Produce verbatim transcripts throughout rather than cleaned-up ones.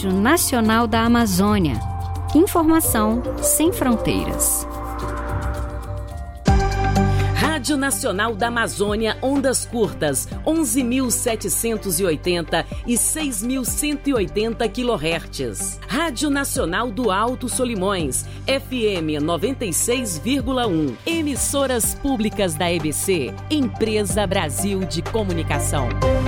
Rádio Nacional da Amazônia. Informação sem fronteiras. Rádio Nacional da Amazônia, ondas curtas, onze mil setecentos e oitenta e seis mil cento e oitenta quilohertz. Rádio Nacional do Alto Solimões, F M noventa e seis vírgula um. Emissoras públicas da E B C, Empresa Brasil de Comunicação.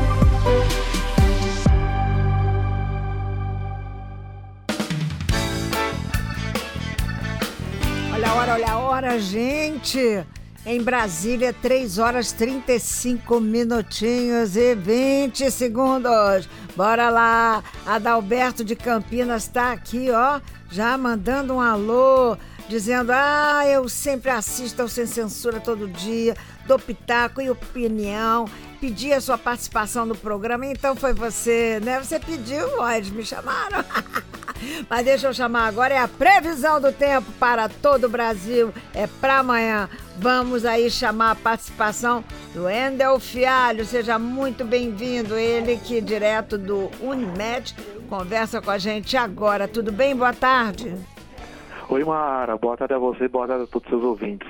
Olha a hora, olha a hora, gente! Em Brasília, três horas e trinta e cinco minutinhos e vinte segundos. Bora lá! Adalberto de Campinas está aqui, ó, já mandando um alô, dizendo: ah, eu sempre assisto ao Sem Censura todo dia, dou pitaco e opinião, pedi a sua participação no programa, então foi você, né? Você pediu, ó, eles me chamaram. Mas deixa eu chamar agora, é a previsão do tempo para todo o Brasil, é para amanhã. Vamos aí chamar a participação do Wendel Fialho, seja muito bem-vindo, ele que direto do Unimed conversa com a gente agora. Tudo bem? Boa tarde. Oi, Mara, boa tarde a você, boa tarde a todos os seus ouvintes.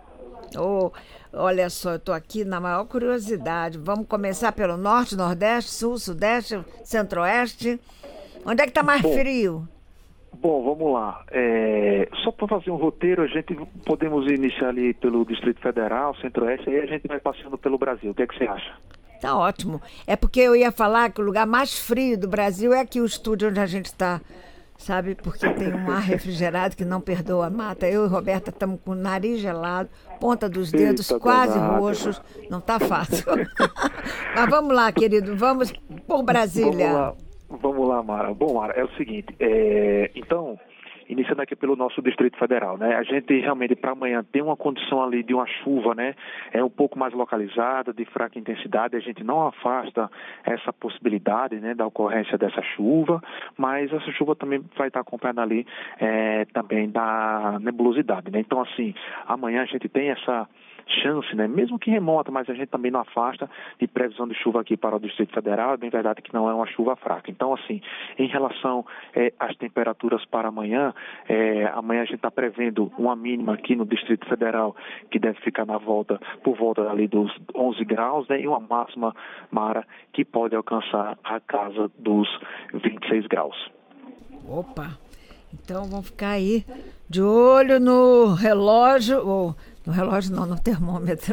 Oh, olha só, eu tô aqui na maior curiosidade. Vamos começar pelo norte, nordeste, sul, sudeste, centro-oeste. Onde é que tá mais bom, frio? Bom, vamos lá. É, só para fazer um roteiro, a gente podemos iniciar ali pelo Distrito Federal, Centro-Oeste, aí a gente vai passando pelo Brasil. O que é que você acha? Tá ótimo. É porque eu ia falar que o lugar mais frio do Brasil é aqui o estúdio onde a gente está, sabe? Porque tem um ar refrigerado que não perdoa a mata. Eu e Roberta estamos com o nariz gelado, ponta dos dedos Eita, quase danada. roxos. Não tá fácil. Mas vamos lá, querido. Vamos por Brasília. Vamos lá. Vamos lá, Mara. Bom, Mara, é o seguinte, é, então, iniciando aqui pelo nosso Distrito Federal, né, a gente realmente para amanhã tem uma condição ali de uma chuva, né, é um pouco mais localizada, de fraca intensidade, a gente não afasta essa possibilidade, né, da ocorrência dessa chuva, mas essa chuva também vai estar acompanhada ali é, também da nebulosidade, né, então assim, amanhã a gente tem essa chance, né, mesmo que remota, mas a gente também não afasta de previsão de chuva aqui para o Distrito Federal, é bem verdade que não é uma chuva fraca. Então, assim, em relação é, às temperaturas para amanhã, é, amanhã a gente está prevendo uma mínima aqui no Distrito Federal que deve ficar na volta, por volta ali dos onze graus, né, e uma máxima, Mara, que pode alcançar a casa dos vinte e seis graus. Opa! Então vamos ficar aí de olho no relógio, ou no relógio não, no termômetro.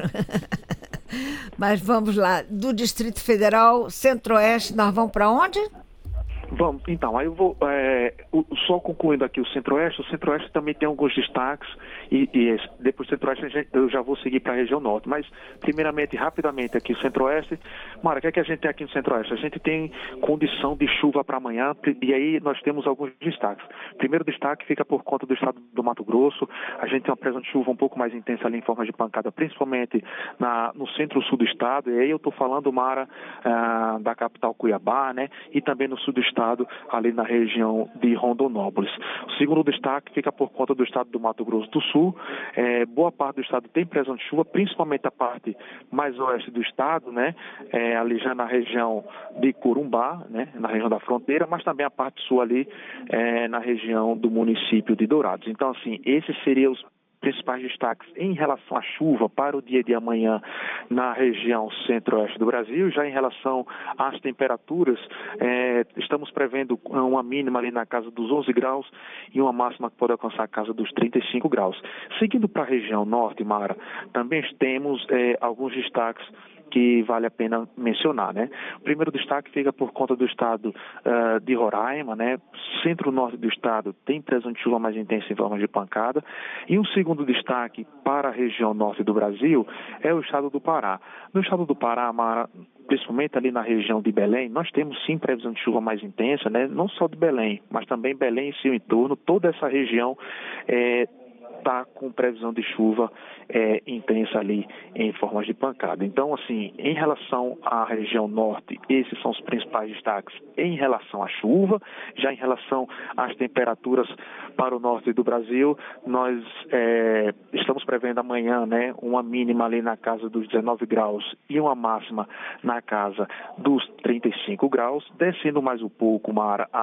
Mas vamos lá, do Distrito Federal, Centro-Oeste, nós vamos para onde? Vamos, então, aí eu vou, é, o, só concluindo aqui o Centro-Oeste, o Centro-Oeste também tem alguns destaques e, e depois do Centro-Oeste eu já vou seguir para a região Norte, mas primeiramente, rapidamente aqui o Centro-Oeste. Mara, o que é que a gente tem aqui no Centro-Oeste? A gente tem condição de chuva para amanhã e aí nós temos alguns destaques. Primeiro destaque fica por conta do estado do Mato Grosso, a gente tem uma presença de chuva um pouco mais intensa ali em forma de pancada, principalmente na, no centro-sul do estado, e aí eu estou falando, Mara, ah, da capital Cuiabá, né, e também no sul do estado, ali na região de Rondonópolis. O segundo destaque fica por conta do estado do Mato Grosso do Sul. É, boa parte do estado tem previsão de chuva, principalmente a parte mais oeste do estado, né? É, ali já na região de Corumbá, né? Na região da fronteira, mas também a parte sul ali é, na região do município de Dourados. Então, assim, esses seriam os principais destaques em relação à chuva para o dia de amanhã na região centro-oeste do Brasil. Já em relação às temperaturas, é, estamos prevendo uma mínima ali na casa dos onze graus e uma máxima que pode alcançar a casa dos trinta e cinco graus. Seguindo para a região norte, Mara, também temos é, alguns destaques que vale a pena mencionar, né? O primeiro destaque fica por conta do estado uh, de Roraima, né? Centro-norte do estado tem previsão de chuva mais intensa em forma de pancada. E um segundo destaque para a região norte do Brasil é o estado do Pará. No estado do Pará, Mara, principalmente ali na região de Belém, nós temos sim previsão de chuva mais intensa, né? Não só de Belém, mas também Belém e seu entorno, toda essa região é, está com previsão de chuva é, intensa ali em formas de pancada. Então, assim, em relação à região norte, esses são os principais destaques em relação à chuva. Já em relação às temperaturas para o norte do Brasil, nós é, estamos prevendo amanhã, né, uma mínima ali na casa dos dezenove graus e uma máxima na casa dos trinta e cinco graus, descendo mais um pouco, Mara,